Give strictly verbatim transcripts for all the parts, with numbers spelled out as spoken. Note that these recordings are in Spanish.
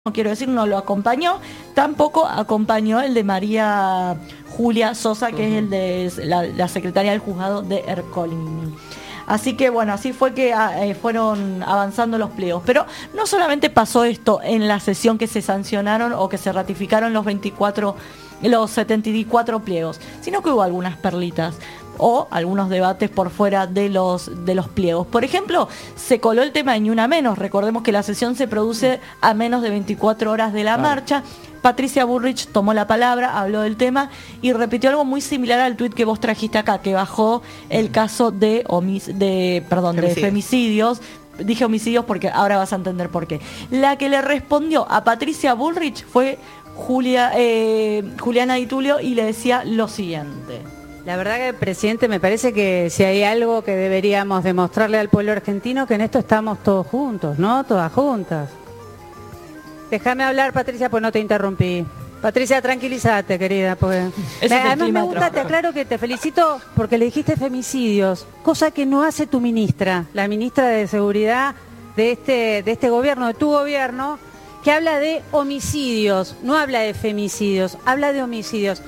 no quiero decir, no lo acompañó, tampoco acompañó el de María Julia Sosa, que uh-huh. es el de la, la secretaria del juzgado de Ercolini. Así que bueno, así fue que eh, fueron avanzando los pliegos. Pero no solamente pasó esto en la sesión que se sancionaron o que se ratificaron los veinticuatro, los setenta y cuatro pliegos, sino que hubo algunas perlitas o algunos debates por fuera de los de los pliegos. Por ejemplo, se coló el tema de Ni Una Menos. Recordemos que la sesión se produce a menos de veinticuatro horas de la claro. marcha. Patricia Bullrich tomó la palabra, habló del tema y repitió algo muy similar al tuit que vos trajiste acá, que bajó el caso de homic- de perdón Femicidio. de femicidios. Dije homicidios porque ahora vas a entender por qué. La que le respondió a Patricia Bullrich fue Julia, eh, Juliana Di Tulio y le decía lo siguiente. La verdad que, presidente, me parece que si hay algo que deberíamos demostrarle al pueblo argentino, que en esto estamos todos juntos, ¿no? Todas juntas. Déjame hablar, Patricia, pues no te interrumpí. Patricia, tranquilízate, querida. Porque... Me, además me gusta, te aclaro que te felicito porque le dijiste femicidios, cosa que no hace tu ministra, la ministra de Seguridad de este, de este gobierno, de tu gobierno, que habla de homicidios, no habla de femicidios, habla de homicidios.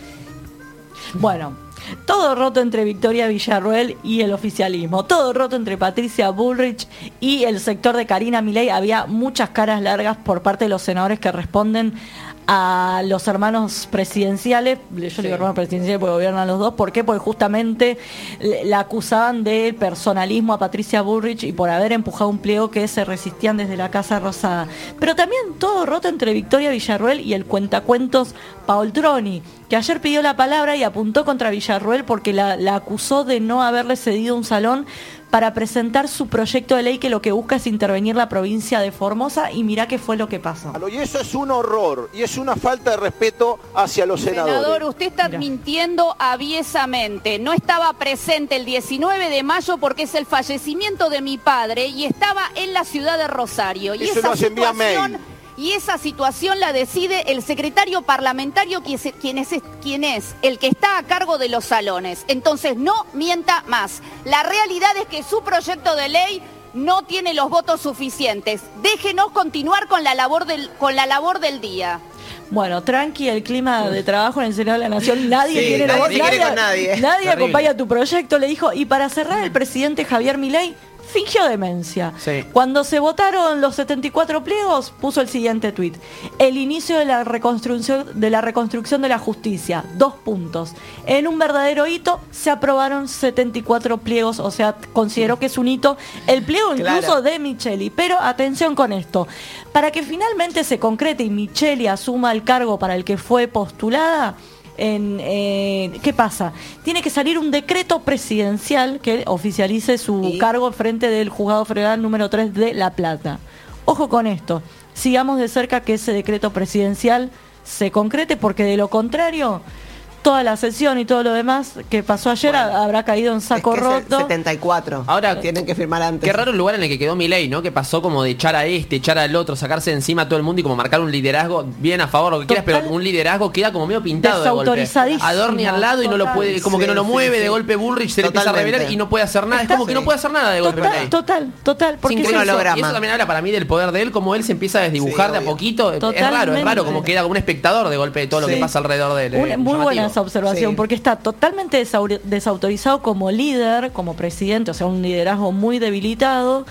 Bueno, todo roto entre Victoria Villarruel y el oficialismo, todo roto entre Patricia Bullrich y el sector de Karina Milei. Había muchas caras largas por parte de los senadores que responden a los hermanos presidenciales. Yo sí. digo hermanos presidenciales porque gobiernan los dos. ¿Por qué? Porque justamente la acusaban de personalismo a Patricia Bullrich y por haber empujado un pliego que se resistían desde la Casa Rosada. Pero también todo roto entre Victoria Villarruel y el cuentacuentos Paul Troni, que ayer pidió la palabra y apuntó contra Villarruel porque la, la acusó de no haberle cedido un salón para presentar su proyecto de ley que lo que busca es intervenir la provincia de Formosa, y mirá qué fue lo que pasó. Y eso es un horror, y es una falta de respeto hacia los senadores. Senador, usted está mirá. mintiendo aviesamente. No estaba presente el diecinueve de mayo porque es el fallecimiento de mi padre y estaba en la ciudad de Rosario. Y eso esa nos envía mail. Y esa situación la decide el secretario parlamentario, quien es, quien es el que está a cargo de los salones. Entonces no mienta más. La realidad es que su proyecto de ley no tiene los votos suficientes. Déjenos continuar con la labor del, con la labor del día. Bueno, tranqui, el clima de trabajo en el Senado de la Nación, nadie sí, tiene nadie, la voz, nadie, con nadie, nadie acompaña tu proyecto, le dijo. Y para cerrar, el presidente Javier Milei fingió demencia. Sí. Cuando se votaron los setenta y cuatro pliegos, puso el siguiente tuit: el inicio de la reconstrucción de la reconstrucción de la justicia, dos puntos. En un verdadero hito se aprobaron setenta y cuatro pliegos, o sea, consideró que es un hito el pliego incluso claro. de Micheli. Pero atención con esto, para que finalmente se concrete y Micheli asuma el cargo para el que fue postulada, En, eh, ¿qué pasa? Tiene que salir un decreto presidencial que oficialice su ¿Y? cargo frente del Juzgado Federal número tres de La Plata. Ojo con esto, sigamos de cerca que ese decreto presidencial se concrete, porque de lo contrario toda la sesión y todo lo demás que pasó ayer bueno, habrá caído en saco es que roto. setenta y cuatro. Ahora tienen que firmar antes. Qué raro el lugar en el que quedó Milei, ¿no? Que pasó como de echar a este, echar al otro, sacarse de encima a todo el mundo y como marcar un liderazgo bien a favor, lo que quieras, pero un liderazgo queda como medio pintado de golpe. Adorni al lado y no lo puede, como sí, que no lo mueve, sí, sí. de golpe Bullrich se Totalmente. le empieza a revelar y no puede hacer nada. Está, es como que no puede hacer nada de golpe. Total, total, total. Porque es eso, y eso también habla para mí del poder de él, como él se empieza a desdibujar sí, de a poquito. Totalmente. Es raro, es raro, como queda como un espectador de golpe de todo sí. lo que pasa alrededor de él. Una, muy buena esa observación, sí. porque está totalmente desautorizado como líder, como presidente, o sea, un liderazgo muy debilitado,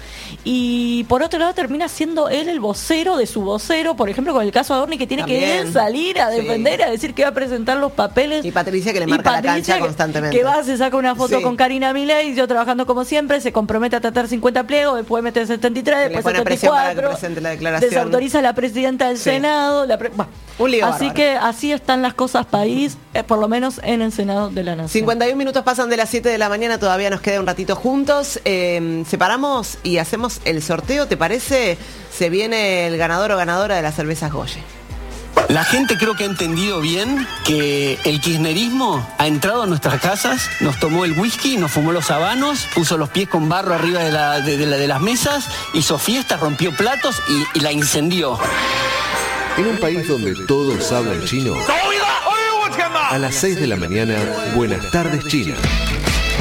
y por otro lado termina siendo él el vocero de su vocero, por ejemplo, con el caso de Adorni, que tiene También. que él salir a defender, sí. a decir que va a presentar los papeles. Y Patricia que le marca Patricia, la cancha que, constantemente. Que va, se saca una foto sí. con Karina Milei, yo trabajando como siempre, se compromete a tratar cincuenta pliegos, después mete setenta y tres, después setenta y cuatro, para que la declaración. Desautoriza a la presidenta del sí. Senado, la pre- bah. Un lío Así bárbaro. que así están las cosas país, eh, por lo menos en el Senado de la Nación. cincuenta y un minutos pasan de las siete de la mañana, todavía nos queda un ratito juntos. Eh, separamos y hacemos el sorteo, ¿te parece? Se viene el ganador o ganadora de las cervezas Goye. La gente creo que ha entendido bien que el kirchnerismo ha entrado a nuestras casas, nos tomó el whisky, nos fumó los habanos, puso los pies con barro arriba de, la, de, de, la, de las mesas, hizo fiestas, rompió platos y, y la incendió. En un país donde todos hablan chino, a las seis de la mañana, Buenas tardes China.